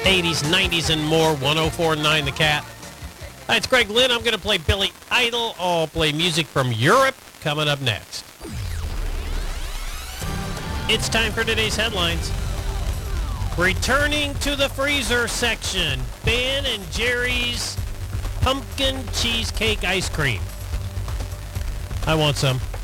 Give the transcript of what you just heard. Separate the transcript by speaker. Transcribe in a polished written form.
Speaker 1: 80s, 90s, and more. 104.9 The Cat. Hi, it's Greg Lynn. I'm going to play Billy Idol. I'll play music from Europe coming up next. It's time for today's headlines. Returning to the freezer section, Ben and Jerry's pumpkin cheesecake ice cream. I want some.